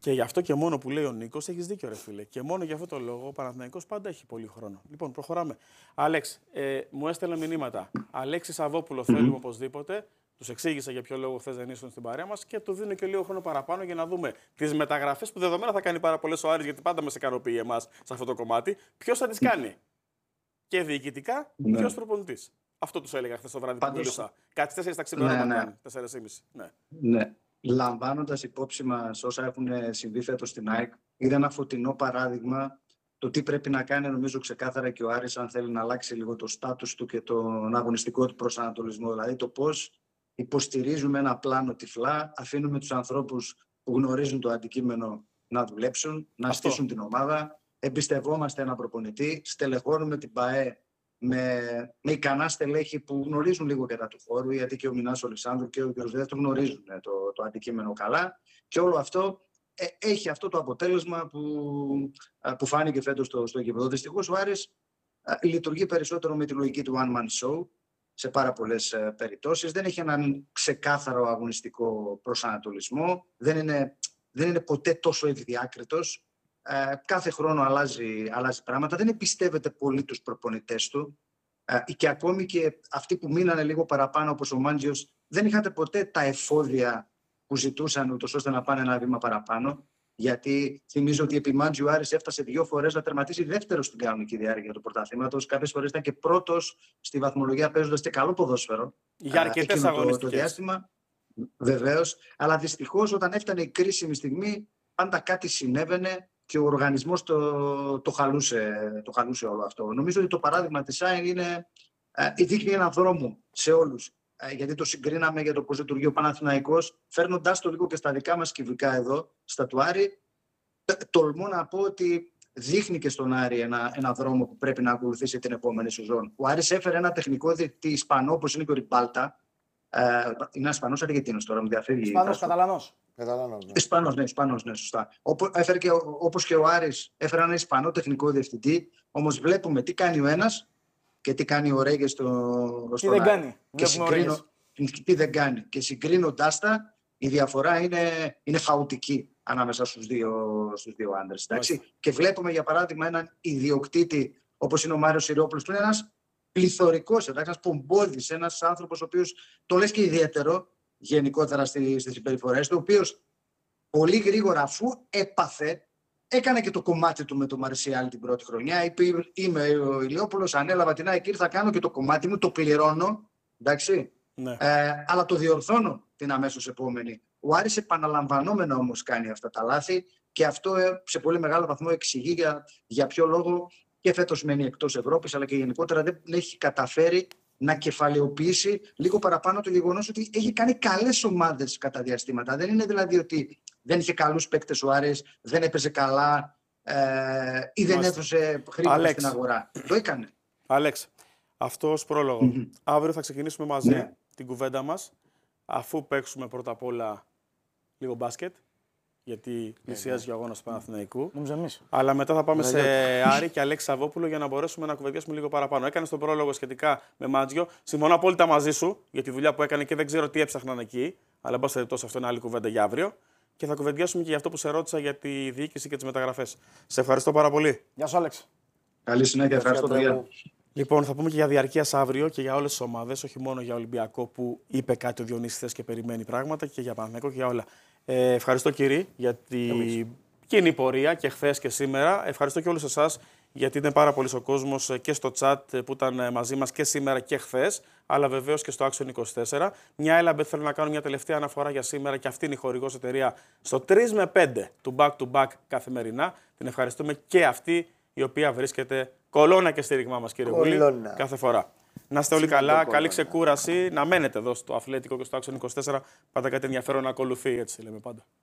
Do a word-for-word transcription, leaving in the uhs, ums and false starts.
Και γι' αυτό και μόνο που λέει ο Νίκος, έχεις δίκιο, ρε φίλε. Και μόνο γι' αυτό το λόγο ο Παναθηναϊκός πάντα έχει πολύ χρόνο. Λοιπόν, προχωράμε. Άλεξ, ε, μου έστελνε μηνύματα. Αλέξη Σαββόπουλο, mm-hmm. θέλουμε οπωσδήποτε. Τους εξήγησα για ποιο λόγο χθες δεν ήσουν στην παρέα μας και του δίνω και λίγο χρόνο παραπάνω για να δούμε τις μεταγραφές που δεδομένα θα κάνει πάρα πολλές ο Άρης, γιατί πάντα μας ικανοποιεί εμάς σε αυτό το κομμάτι. Ποιος θα τις κάνει. Και διοικητικά, mm-hmm. ποιος προπονητής. Αυτό τους έλεγα χθες το βράδυ που μιλούσα. Κάτι τέσσερις τα ξημερώματα, ναι, ναι. τέσσερις και μισή. Ναι. ναι. Λαμβάνοντας υπόψη μας όσα έχουν συμβεί φέτος στην ΑΕΚ, είναι ένα φωτεινό παράδειγμα το τι πρέπει να κάνει, νομίζω ξεκάθαρα και ο Άρης, αν θέλει να αλλάξει λίγο το στάτους του και τον αγωνιστικό του προσανατολισμό. Δηλαδή το πώς υποστηρίζουμε ένα πλάνο τυφλά, αφήνουμε τους ανθρώπους που γνωρίζουν το αντικείμενο να δουλέψουν, να Αυτό. στήσουν την ομάδα, εμπιστευόμαστε έναν προπονητή, στελεχώνουμε την ΠΑΕ με, με ικανά στελέχη που γνωρίζουν λίγο κατά του χώρου, γιατί και ο Μινάς Ολεξάνδρου και ο κ. Δέδες το γνωρίζουν το, το αντικείμενο καλά. Και όλο αυτό ε, έχει αυτό το αποτέλεσμα που, που φάνηκε φέτος στο, στο γήπεδο. Δυστυχώς ο Άρης α, λειτουργεί περισσότερο με τη λογική του one man show σε πάρα πολλές ε, περιπτώσεις. Δεν έχει έναν ξεκάθαρο αγωνιστικό προσανατολισμό. Δεν είναι, δεν είναι ποτέ τόσο ευδιάκριτος. Ε, κάθε χρόνο αλλάζει, αλλάζει πράγματα. Δεν εμπιστεύεται πολύ τους προπονητές του. Ε, και ακόμη και αυτοί που μείνανε λίγο παραπάνω, όπως ο Μάντζιος, δεν είχατε ποτέ τα εφόδια που ζητούσαν, ούτως ώστε να πάνε ένα βήμα παραπάνω. Γιατί θυμίζω ότι επί Μάντζιου ο Άρης έφτασε δύο φορές να τερματίσει δεύτερο στην κανονική διάρκεια του πρωταθλήματος. Κάποιες φορές ήταν και πρώτος στη βαθμολογία, παίζοντας και καλό ποδόσφαιρο. Για αρκετές αγωνιστικές. Το, το διάστημα, βεβαίως. Αλλά δυστυχώς όταν έφτανε η κρίσιμη στιγμή, πάντα κάτι συνέβαινε και ο οργανισμός το, το, χαλούσε, το χαλούσε όλο αυτό. Νομίζω ότι το παράδειγμα της ΑΕΝ είναι, ε, δείχνει έναν δρόμο σε όλους. Ε, γιατί το συγκρίναμε για το πώς λειτουργεί ο Παναθηναϊκός, φέρνοντάς το λίγο και στα δικά μας κυβικά εδώ, στα του Άρη, τολμώ να πω ότι δείχνει και στον Άρη ένα, ένα δρόμο που πρέπει να ακολουθήσει την επόμενη σεζόν. Ο Άρης έφερε ένα τεχνικό διαιτητή Ισπανό, όπως είναι και ο Ριμπάλτα. Ε, είναι Ισπανός Αργεντίνος τώρα, μου διαφεύγει. Ισπανός, Καταλανός. Ισπανός, ναι, Ισπανός, ναι, σωστά. Έφερε και, όπως και ο Άρης, έφερε ένα Ισπανό τεχνικό διευθυντή. Όμως βλέπουμε τι κάνει ο ένας και τι κάνει ο Ρέγες στο, τι δεν κάνει. Και συγκρίνω, τι δεν κάνει. Και συγκρίνοντάς τα, η διαφορά είναι, είναι χαοτική ανάμεσα στους δύο, στους δύο άντρες. Εντάξει. Και βλέπουμε, για παράδειγμα, έναν ιδιοκτήτη όπως είναι ο Μάριος Σιριόπουλος, που είναι ένας πληθωρικός, ένας πομπόδης, ένας άνθρωπος ο οποίος το λες και ιδιαίτερο γενικότερα στις συμπεριφορές του, ο οποίος πολύ γρήγορα, αφού έπαθε, έκανε και το κομμάτι του με το Μαρσιάλ την πρώτη χρονιά. Είπε, είμαι ο Ηλιόπουλος, ανέλαβα την ΑΕΚ, ήρθα, κάνω και το κομμάτι μου, το πληρώνω, εντάξει, ναι. ε, αλλά το διορθώνω την αμέσως επόμενη. Ο Άρης επαναλαμβανόμενα όμως κάνει αυτά τα λάθη και αυτό σε πολύ μεγάλο βαθμό εξηγεί για, για ποιο λόγο και φέτος μένει εκτός Ευρώπης, αλλά και γενικότερα δεν έχει καταφέρει να κεφαλαιοποιήσει λίγο παραπάνω το γεγονός ότι έχει κάνει καλές ομάδες κατά διαστήματα. Δεν είναι δηλαδή ότι δεν είχε καλούς παίκτες ο Άρης, δεν έπαιζε καλά ε, ή δεν έδωσε χρήματα στην αγορά. Το έκανε. Αλέξ, αυτό ως πρόλογο. Mm-hmm. Αύριο θα ξεκινήσουμε μαζί ναι. την κουβέντα μας, αφού παίξουμε πρώτα απ' όλα λίγο μπάσκετ, γιατί πλησιάζει ο αγώνας του Παναθηναϊκού. Αλλά μετά θα πάμε σε Άρη και Αλέξη Σαββόπουλο για να μπορέσουμε να κουβεντιάσουμε λίγο παραπάνω. Έκανες τον πρόλογο σχετικά με Μάντζιο. Συμφωνώ απόλυτα μαζί σου για τη δουλειά που έκανε και δεν ξέρω τι έψαχναν εκεί. Αλλά εν πάση περιπτώσει, αυτό είναι άλλη κουβέντα για αύριο. Και θα κουβεντιάσουμε και για αυτό που σε ρώτησα για τη διοίκηση και τις μεταγραφές. Σε ευχαριστώ πάρα πολύ. Γεια σου, Άλεξ. Καλή συνέχεια. Ευχαριστώ πολύ. Λοιπόν, θα πούμε και για διαρκείας αύριο και για όλες τις ομάδες, όχι μόνο για Ολυμπιακό που είπε κάτι ο Διονύσης χθες και περιμένει πράγματα, και για Παναθηναϊκό και για όλα. Ε, ευχαριστώ κύριε για την κοινή πορεία και χθες και σήμερα. Ευχαριστώ και όλους εσάς γιατί ήταν πάρα πολύ ο κόσμος και στο chat που ήταν μαζί μας και σήμερα και χθες, αλλά βεβαίως και στο Action είκοσι τέσσερα. Μια Έλαμπετ θέλω να κάνω μια τελευταία αναφορά για σήμερα και αυτή είναι η χορηγός εταιρεία στο τρία με πέντε του back to back καθημερινά. Την ευχαριστούμε και αυτή η οποία βρίσκεται κολόνα και στήριγμά μας κύριε Γουλή κάθε φορά. Να είστε όλοι καλά, καλή ξεκούραση, να μένετε εδώ στο Αθλέτικο και στο Action είκοσι τέσσερα. Πάντα κάτι ενδιαφέρον να ακολουθεί, έτσι λέμε πάντα.